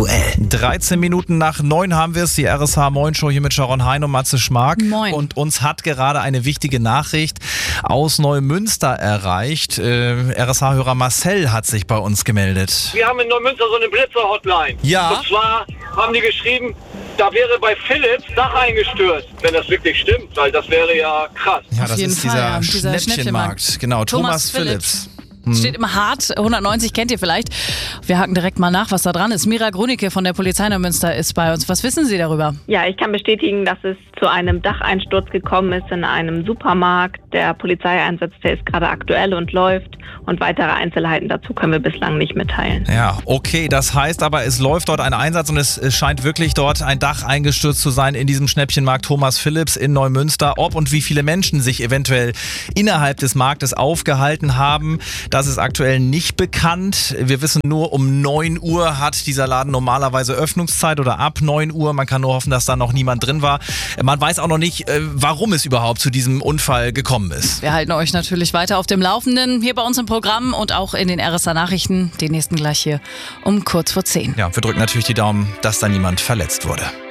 aktuell. 13 Minuten nach 9 haben wir es, die RSH Moin Show hier mit Sharon Hein und Matze Schmark. Moin. Und uns hat gerade eine wichtige Nachricht aus Neumünster erreicht. RSH-Hörer Marcel hat sich bei uns gemeldet. Wir haben in Neumünster so eine Blitzer-Hotline. Ja. Und zwar haben die geschrieben, da wäre bei Philips Dach eingestürzt, wenn das wirklich stimmt, weil das wäre ja krass. Ja, Auf das jeden ist Fall, ja. dieser Dieser Schnäppchenmarkt. Genau, Thomas Philips. Steht im Hart, 190 kennt ihr vielleicht. Wir haken direkt mal nach, was da dran ist. Mira Grunicke von der Polizei Neumünster ist bei uns. Was wissen Sie darüber? Ja, ich kann bestätigen, dass es zu einem Dacheinsturz gekommen ist in einem Supermarkt. Der Polizeieinsatz, der ist gerade aktuell und läuft. Und weitere Einzelheiten dazu können wir bislang nicht mitteilen. Ja, okay, das heißt aber, es läuft dort ein Einsatz und es scheint wirklich dort ein Dach eingestürzt zu sein in diesem Schnäppchenmarkt Thomas Philips in Neumünster. Ob und wie viele Menschen sich eventuell innerhalb des Marktes aufgehalten haben, das ist aktuell nicht bekannt. Wir wissen nur, um 9 Uhr hat dieser Laden normalerweise Öffnungszeit oder ab 9 Uhr. Man kann nur hoffen, dass da noch niemand drin war. Man weiß auch noch nicht, warum es überhaupt zu diesem Unfall gekommen ist. Wir halten euch natürlich weiter auf dem Laufenden hier bei uns im Programm und auch in den RSA Nachrichten. Den nächsten gleich hier um kurz vor 10. Ja, wir drücken natürlich die Daumen, dass da niemand verletzt wurde.